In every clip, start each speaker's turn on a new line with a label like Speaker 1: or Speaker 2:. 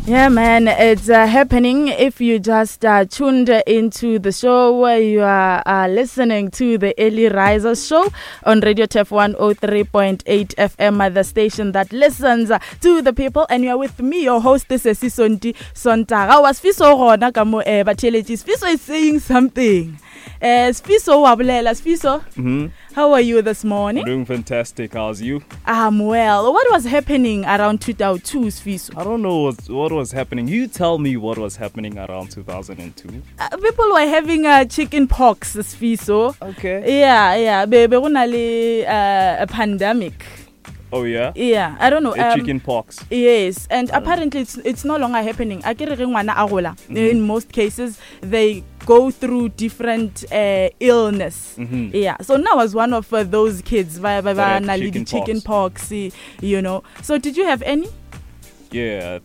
Speaker 1: Yeah, man, it's happening. If you just tuned into the show, you are listening to the Early Risers show on Radio TEF 103.8 FM, the station that listens to the people. And you are with me, your host, this is Sisonti Sontaga. Was Fiso Rona Kamo Batelegis. Fiso is saying something. Fiso Wabulela, Fiso. How are you this morning?
Speaker 2: I'm doing fantastic. How's you?
Speaker 1: I'm well. What was happening around 2002, Fiso?
Speaker 2: I don't know what was happening. You tell me what was happening around 2002.
Speaker 1: People were having chicken pox, Fiso.
Speaker 2: Okay.
Speaker 1: Yeah. A pandemic.
Speaker 2: Oh, yeah?
Speaker 1: Yeah, I don't know.
Speaker 2: Chicken pox.
Speaker 1: Yes, and apparently it's no longer happening. In most cases, they go through different illness.
Speaker 2: Mm-hmm.
Speaker 1: Yeah, so now I was one of those kids chicken pox, you know. So did you have any?
Speaker 2: Yeah,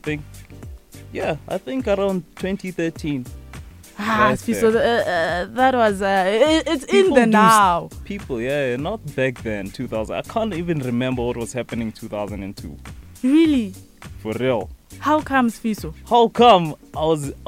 Speaker 2: I think around 2013.
Speaker 1: So that was it's in the now.
Speaker 2: People, yeah, not back then. 2000. I can't even remember what was happening 2002.
Speaker 1: Really?
Speaker 2: For real.
Speaker 1: How comes, Fiso?
Speaker 2: How come? I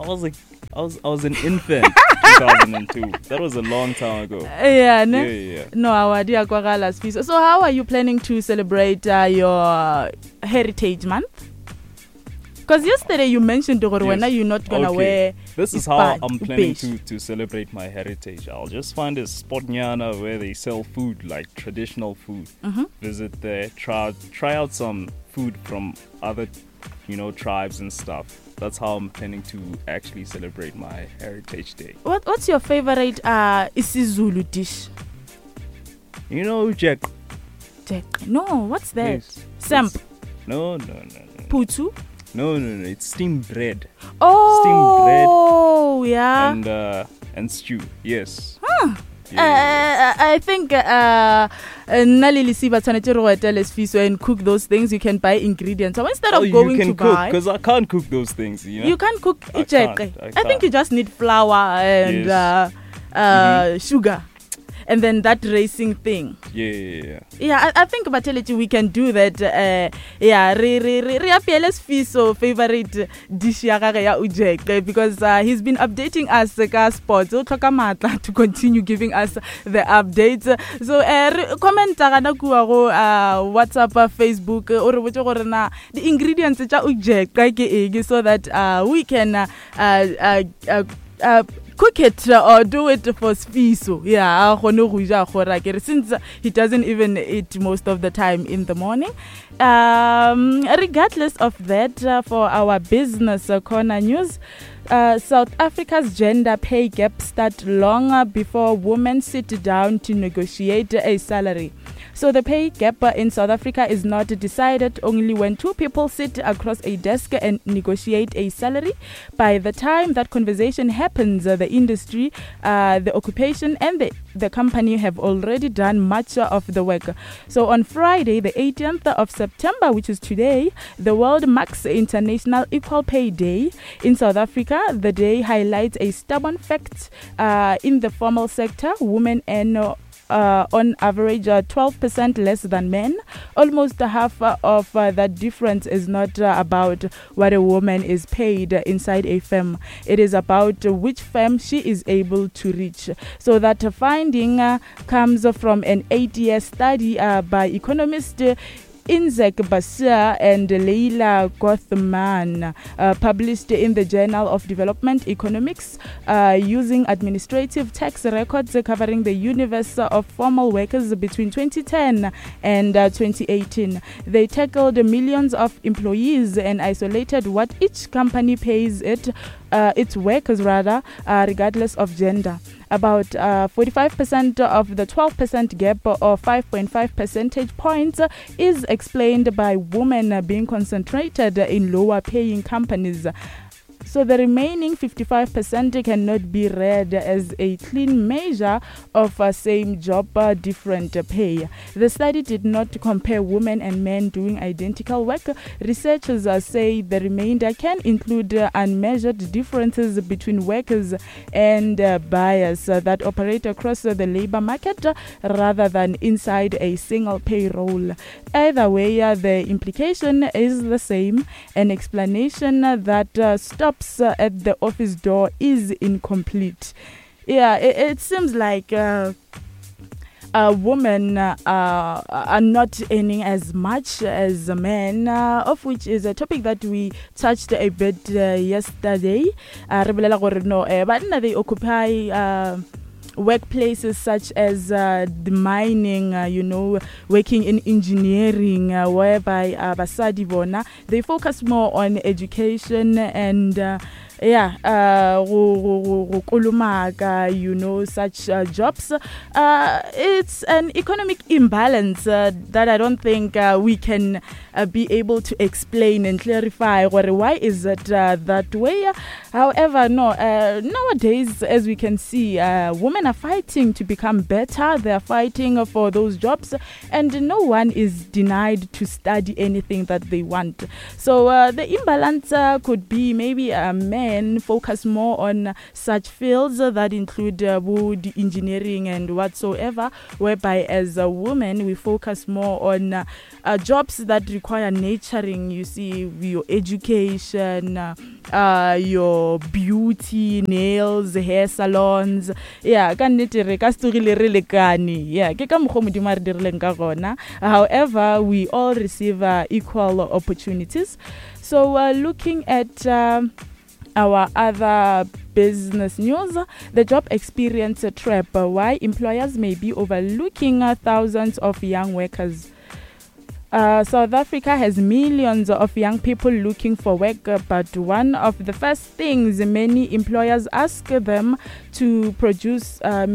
Speaker 2: was an infant. 2002. That was a long time ago.
Speaker 1: Yeah.
Speaker 2: No,
Speaker 1: Fiso. So how are you planning to celebrate your Heritage Month? Because yesterday you mentioned when you're not gonna wear.
Speaker 2: This is how I'm planning to celebrate my heritage. I'll just find a spot nyana where they sell food, like traditional food.
Speaker 1: Mm-hmm.
Speaker 2: Visit there, try out some food from other, tribes and stuff. That's how I'm planning to actually celebrate my Heritage Day.
Speaker 1: What's your favorite isiZulu dish?
Speaker 2: Jack.
Speaker 1: Jack. No, what's that?
Speaker 2: Yes.
Speaker 1: Samp.
Speaker 2: No.
Speaker 1: Putu.
Speaker 2: No, it's steamed bread.
Speaker 1: Oh, yeah.
Speaker 2: And stew, yes.
Speaker 1: Huh.
Speaker 2: Yeah.
Speaker 1: I think and cook those things. You can buy ingredients. So instead of going to buy,
Speaker 2: because I can't cook those things.
Speaker 1: You can't cook. I think you just need flour and sugar. And then that racing thing.
Speaker 2: Yeah.
Speaker 1: Yeah, I think Bateleti, we can do that. Riapiele's Fiso favorite dish because he's been updating us sports. To continue giving us the updates. So comment WhatsApp, Facebook, or the ingredients so that we can cook it or do it for Fiso. Yeah, since he doesn't even eat most of the time in the morning. Regardless of that, for our business corner news, South Africa's gender pay gap starts long before women sit down to negotiate a salary. So the pay gap in South Africa is not decided only when two people sit across a desk and negotiate a salary. By the time that conversation happens, the industry, the occupation and the company have already done much of the work. So on Friday, the 18th of September, which is today, the world marks International Equal Pay Day. In South Africa, the day highlights a stubborn fact. In the formal sector, women earn on average 12% less than men. Almost half of that difference is not about what a woman is paid inside a firm. It is about which firm she is able to reach. So that finding comes from an 8-year study by economist Inzek Basia and Leila Gothman, published in the Journal of Development Economics, using administrative tax records covering the universe of formal workers between 2010 and 2018. They tackled millions of employees and isolated what each company pays its workers regardless of gender. About 45% of the 12% gap, or 5.5 percentage points, is explained by women being concentrated in lower paying companies. So the remaining 55% cannot be read as a clean measure of same job, different pay. The study did not compare women and men doing identical work. Researchers say the remainder can include unmeasured differences between workers and buyers that operate across the labor market rather than inside a single payroll. Either way, the implication is the same. An explanation that stops at the office door is incomplete. Yeah, it seems like women are not earning as much as men, of which is a topic that we touched a bit yesterday. They occupy workplaces such as the mining, working in engineering, whereby basadi bona, they focus more on education and such jobs. It's an economic imbalance that I don't think we can be able to explain and clarify why is it that way. However, nowadays, as we can see, women are fighting to become better. They are fighting for those jobs, and no one is denied to study anything that they want. So the imbalance could be maybe men focus more on such fields that include wood, engineering and whatsoever, whereby as a woman we focus more on jobs that require nurturing, you see, your education, your beauty, nails, hair salons. However, we all receive equal opportunities. So looking at our other business news, the job experience trap, why employers may be overlooking thousands of young workers. South Africa has millions of young people looking for work, but one of the first things many employers ask them to produce